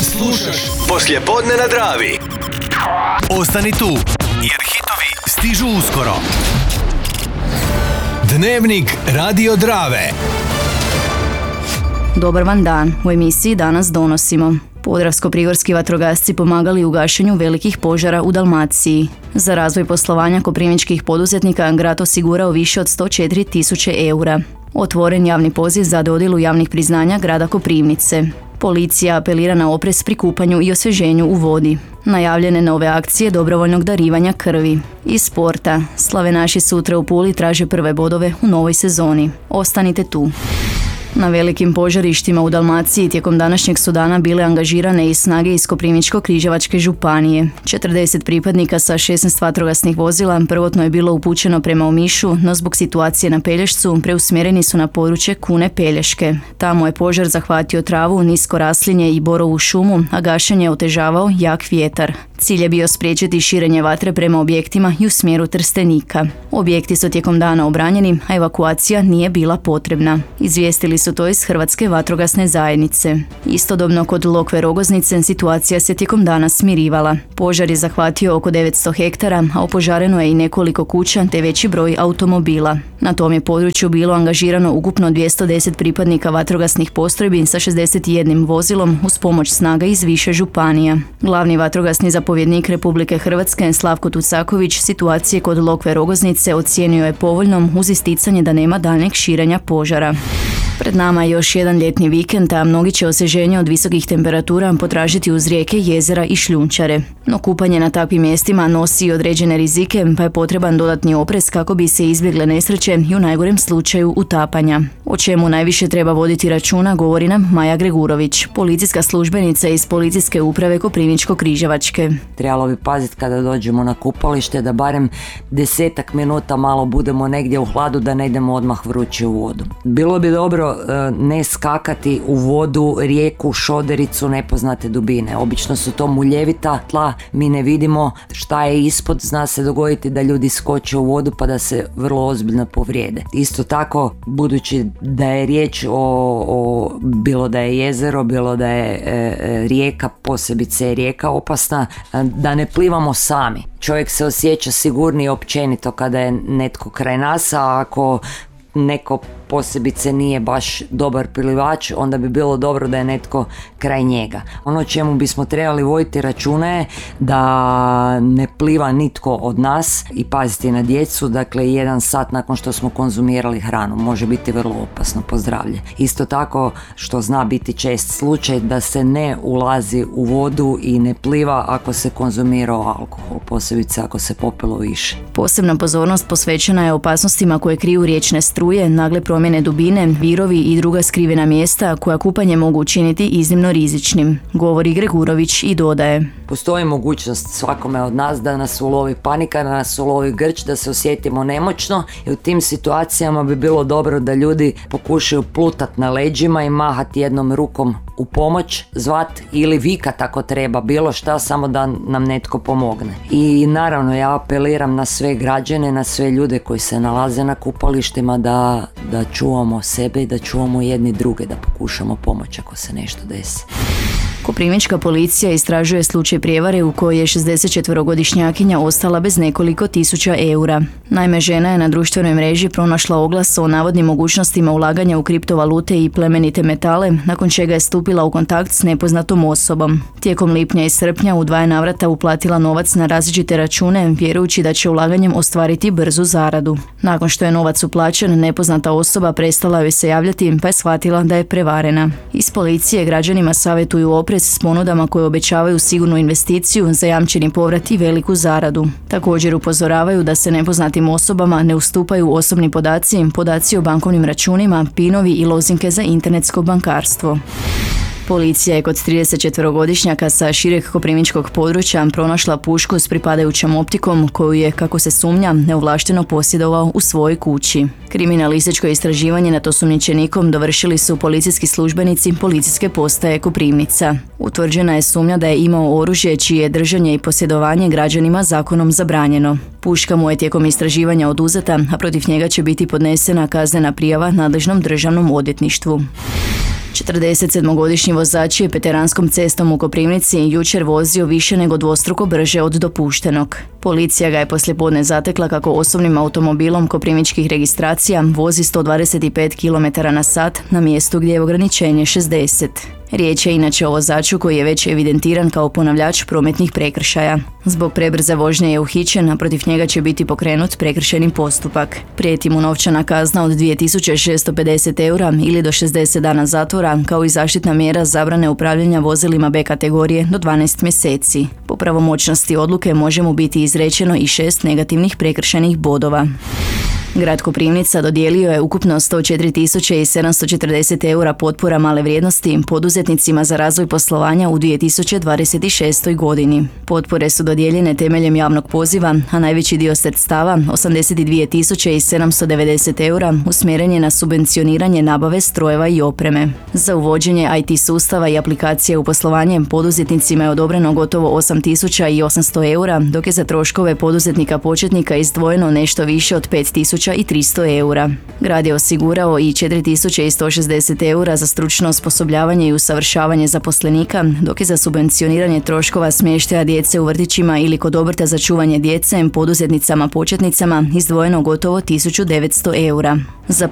Slušaš Poslijepodne na Dravi. Ostani tu, jer hitovi stižu uskoro. Dnevnik Radio Drave. Dobar vam dan, u emisiji danas donosimo. Podravsko-prigorski vatrogasci pomagali u gašenju velikih požara u Dalmaciji. Za razvoj poslovanja koprivničkih poduzetnika grad osigurao više od 104.000 eura. Otvoren javni poziv za dodjelu javnih priznanja grada Koprivnice. Policija apelira na oprez pri kupanju i osvježenju u vodi. Najavljene nove akcije dobrovoljnog darivanja krvi. Iz sporta, slavenaši sutra u Puli traže prve bodove u novoj sezoni. Ostanite tu. Na velikim požarištima u Dalmaciji tijekom današnjeg su dana bile angažirane i snage iz Koprivničko-križevačke županije. 40 pripadnika sa 16 vatrogasnih vozila prvotno je bilo upućeno prema Omišu, no zbog situacije na Pelješcu preusmjereni su na područje Kune Pelješke. Tamo je požar zahvatio travu, nisko raslinje i borovu šumu, a gašenje je otežavao jak vjetar. Cilj je bio spriječiti širenje vatre prema objektima i u smjeru Trstenika. Objekti su tijekom dana obranjeni, a evakuacija nije bila potrebna. Izvijestili su to iz Hrvatske vatrogasne zajednice. Istodobno kod Lokve Rogoznice situacija se tijekom dana smirivala. Požar je zahvatio oko 900 hektara, a opožareno je i nekoliko kuća te veći broj automobila. Na tom je području bilo angažirano ukupno 210 pripadnika vatrogasnih postrojbi sa 61 vozilom uz pomoć snaga iz više županija. Glavni vatrogasni zapovjednik Republike Hrvatske Slavko Tucaković situacije kod Lokve Rogoznice ocijenio je povoljnom uz isticanje da nema daljnjeg širenja požara. Pred nama je još jedan ljetni vikend, a mnogi će osvježenje od visokih temperatura potražiti uz rijeke, jezera i šljunčare. No kupanje na takvim mjestima nosi određene rizike, pa je potreban dodatni oprez kako bi se izbjegle nesreće i u najgorem slučaju utapanja. O čemu najviše treba voditi računa govori nam Maja Gregurović, policijska službenica iz Policijske uprave Koprivničko-križevačke. Trebalo bi paziti kada dođemo na kupalište da barem 10 minuta malo budemo negdje u hladu, da ne idemo odmah vruće u vodu. Bilo bi dobro ne skakati u vodu, rijeku, šodericu nepoznate dubine. Obično su to muljevita tla, mi ne vidimo šta je ispod, zna se dogoditi da ljudi skoče u vodu pa da se vrlo ozbiljno povrijede. Isto tako, budući da je riječ o bilo da je jezero, bilo da je rijeka, posebice je rijeka opasna, da ne plivamo sami. Čovjek se osjeća sigurnije općenito kada je netko kraj nas, a ako neko posebice nije baš dobar plivač, onda bi bilo dobro da je netko kraj njega. Ono čemu bismo trebali voditi računa je da ne pliva nitko od nas i paziti na djecu, dakle 1 sat nakon što smo konzumirali hranu može biti vrlo opasno po zdravlje. Isto tako, što zna biti čest slučaj, da se ne ulazi u vodu i ne pliva ako se konzumirao alkohol, posebice ako se popilo više. Posebna pozornost posvećena je opasnostima koje kriju riječne struje, nagle promjene dubine, virovi i druga skrivena mjesta koja kupanje mogu učiniti iznimno rizičnim, govori Gregurović i dodaje. Postoji mogućnost svakome od nas da nas ulovi panika, da nas ulovi grč, da se osjetimo nemoćno i u tim situacijama bi bilo dobro da ljudi pokušaju plutat na leđima i mahati jednom rukom u pomoć, zvat ili vikat ako treba, bilo šta, samo da nam netko pomogne. I naravno ja apeliram na sve građane, na sve ljude koji se nalaze na kupalištima da čuvamo sebe i da čuvamo jedni druge, da pokušamo pomoći ako se nešto desi. Koprivnička policija istražuje slučaj prijevare u kojoj je 64-godišnjakinja ostala bez nekoliko tisuća eura. Naime, žena je na društvenoj mreži pronašla oglas o navodnim mogućnostima ulaganja u kriptovalute i plemenite metale, nakon čega je stupila u kontakt s nepoznatom osobom. Tijekom lipnja i srpnja u 2 navrata uplatila novac na različite račune, vjerujući da će ulaganjem ostvariti brzu zaradu. Nakon što je novac uplaćen, nepoznata osoba prestala joj se javljati, pa je shvatila da je prevarena. Iz policije građanima savjetuju oprez s ponudama koje obećavaju sigurnu investiciju, zajamčeni povrat i veliku zaradu. Također upozoravaju da se nepoznatim osobama ne ustupaju osobni podaci, podaci o bankovnim računima, pinovi i lozinke za internetsko bankarstvo. Policija je kod 34-godišnjaka sa šireg koprivničkog područja pronašla pušku s pripadajućom optikom koju je, kako se sumnja, neovlašteno posjedovao u svojoj kući. Kriminalističko istraživanje nad osumnjičenikom dovršili su policijski službenici Policijske postaje Koprivnica. Utvrđena je sumnja da je imao oružje čije je držanje i posjedovanje građanima zakonom zabranjeno. Puška mu je tijekom istraživanja oduzeta, a protiv njega će biti podnesena kaznena prijava nadležnom državnom odvjetništvu. 47-godišnji vozač je Peteranskom cestom u Koprivnici jučer vozio više nego dvostruko brže od dopuštenog. Policija ga je poslijepodne zatekla kako osobnim automobilom koprivničkih registracija vozi 125 km/h na mjestu gdje je ograničenje 60. Riječ je inače o vozaču koji je već evidentiran kao ponavljač prometnih prekršaja. Zbog prebrze vožnje je uhićen, a protiv njega će biti pokrenut prekršajni postupak. Prijeti mu novčana kazna od 2650 eura ili do 60 dana zatvora, kao i zaštitna mjera zabrane upravljanja vozilima B kategorije do 12 mjeseci. Po pravomoćnosti odluke može mu biti izrečeno i 6 negativnih prekršajnih bodova. Grad Koprivnica dodijelio je ukupno 104.740 eura potpora male vrijednosti poduzetnicima za razvoj poslovanja u 2026. godini. Potpore su dodijeljene temeljem javnog poziva, a najveći dio sredstava, 82.790 eura, usmjeren je na subvencioniranje nabave strojeva i opreme. Za uvođenje IT sustava i aplikacije u poslovanje poduzetnicima je odobreno gotovo 8.800 eura, dok je za troškove poduzetnika početnika izdvojeno nešto više od 5.300 eura. Grad je osigurao i 4.160 eura za stručno osposobljavanje i usavršavanje zaposlenika, dok je za subvencioniranje troškova smještaja djece u vrtićima ili kod obrta za čuvanje djece poduzetnicama početnicama izdvojeno gotovo 1.900 eura. Za